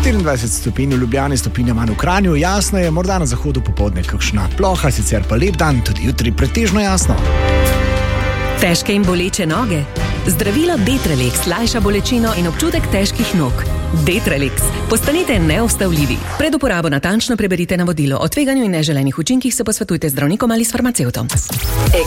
24 stopinj v Ljubljani, stopinja manj v Kranju, jasno je, morda na zahodu popoldne kakšna ploha, sicer pa lep dan, tudi jutri pretežno jasno. Težke in boleče noge? Zdravilo Detrelix lajša bolečino in občutek težkih nog. Detrelix. Postanite neustavljivi. Pred uporabo natančno preberite navodilo. O tveganju in neželenih učinkih se posvetujte z zdravnikom ali s farmacevtom.